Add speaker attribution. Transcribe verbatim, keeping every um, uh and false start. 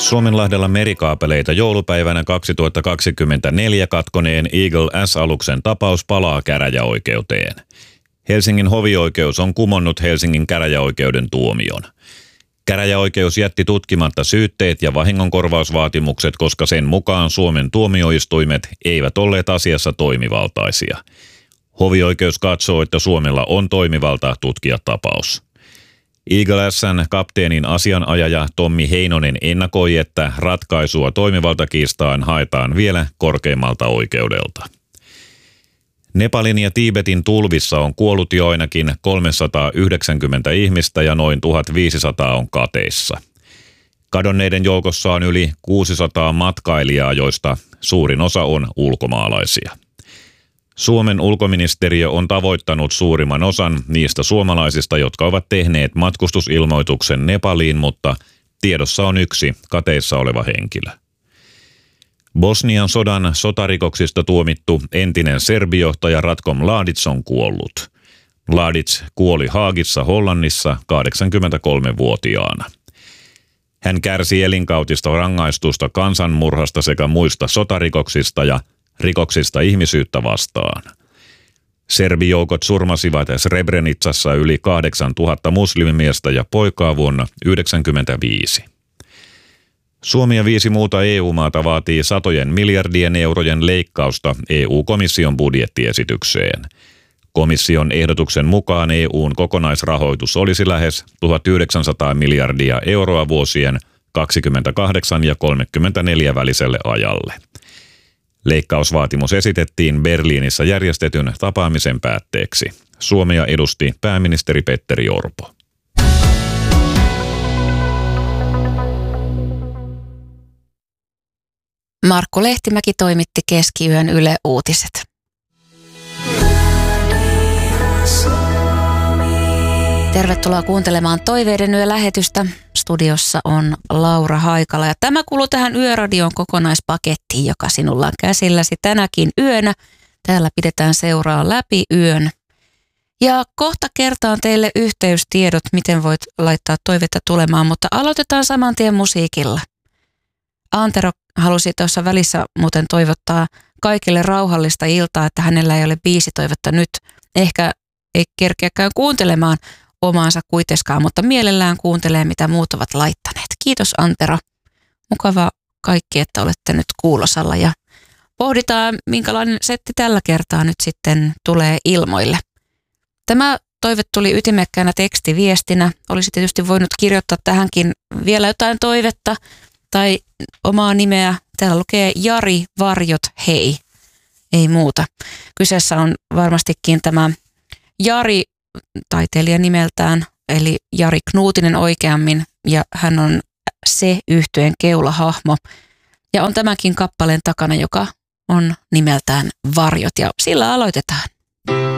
Speaker 1: Suomenlahdella merikaapeleita joulupäivänä kaksituhattakaksikymmentäneljä katkoneen Eagle S-aluksen tapaus palaa käräjäoikeuteen. Helsingin hovioikeus on kumonnut Helsingin käräjäoikeuden tuomion. Käräjäoikeus jätti tutkimatta syytteet ja vahingonkorvausvaatimukset, koska sen mukaan Suomen tuomioistuimet eivät olleet asiassa toimivaltaisia. Hovioikeus katsoo, että Suomella on toimivalta tutkia tapaus. Eagle S:n kapteenin asianajaja Tommi Heinonen ennakoi, että ratkaisua toimivaltakiistaan haetaan vielä korkeimmalta oikeudelta. Nepalin ja Tiibetin tulvissa on kuollut jo ainakin kolmesataayhdeksänkymmentä ihmistä ja noin tuhatviisisataa on kateissa. Kadonneiden joukossa on yli kuusisataa matkailijaa, joista suurin osa on ulkomaalaisia. Suomen ulkoministeriö on tavoittanut suurimman osan niistä suomalaisista, jotka ovat tehneet matkustusilmoituksen Nepaliin, mutta tiedossa on yksi kateissa oleva henkilö. Bosnian sodan sotarikoksista tuomittu entinen serbijohtaja Ratko Mladic on kuollut. Mladic kuoli Haagissa Hollannissa kahdeksankymmentäkolmevuotiaana. Hän kärsi elinkautista rangaistusta kansanmurhasta sekä muista sotarikoksista ja rikoksista ihmisyyttä vastaan. Serbijoukot surmasivat Srebrenicassa yli kahdeksantuhatta muslimimiestä ja poikaa vuonna yhdeksänkymmentäviisi. Suomi ja viisi muuta E U-maata vaatii satojen miljardien eurojen leikkausta E U-komission budjettiesitykseen. Komission ehdotuksen mukaan E U:n kokonaisrahoitus olisi lähes tuhatyhdeksänsataa miljardia euroa vuosien kaksikymmentäkahdeksan ja kolmekymmentäneljä väliselle ajalle. Leikkausvaatimus esitettiin Berliinissä järjestetyn tapaamisen päätteeksi. Suomea edusti pääministeri Petteri Orpo.
Speaker 2: Markku Lehtimäki toimitti keskiyön Yle Uutiset. Tervetuloa kuuntelemaan Toiveiden yö-lähetystä. Studiossa on Laura Haikala ja tämä kuuluu tähän Yöradion kokonaispakettiin, joka sinulla on käsilläsi tänäkin yönä. Täällä pidetään seuraa läpi yön. Ja kohta kertaan teille yhteystiedot, miten voit laittaa toivetta tulemaan, mutta aloitetaan saman tien musiikilla. Antero halusi tuossa välissä muuten toivottaa kaikille rauhallista iltaa, että hänellä ei ole biisitoivetta nyt. Ehkä ei kerkeäkään kuuntelemaan omaansa kuitenkaan, mutta mielellään kuuntelee, mitä muut ovat laittaneet. Kiitos Antero. Mukava kaikki, että olette nyt kuulosalla ja pohditaan, minkälainen setti tällä kertaa nyt sitten tulee ilmoille. Tämä toive tuli ytimekkäänä tekstiviestinä. Olisi tietysti voinut kirjoittaa tähänkin vielä jotain toivetta tai omaa nimeä. Täällä lukee Jari Varjot, hei. Ei muuta. Kyseessä on varmastikin tämä Jari taiteilijan nimeltään, eli Jari Knuutinen oikeammin, ja hän on Se-yhtyeen keulahahmo. Ja on tämänkin kappaleen takana, joka on nimeltään Varjot, ja sillä aloitetaan.